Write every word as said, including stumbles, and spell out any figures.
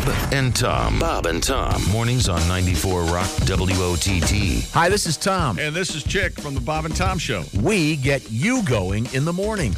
Bob and Tom. Bob and Tom. Mornings on ninety-four Rock W O T T. Hi, this is Tom. And this is Chick from the Bob and Tom Show. We get you going in the morning.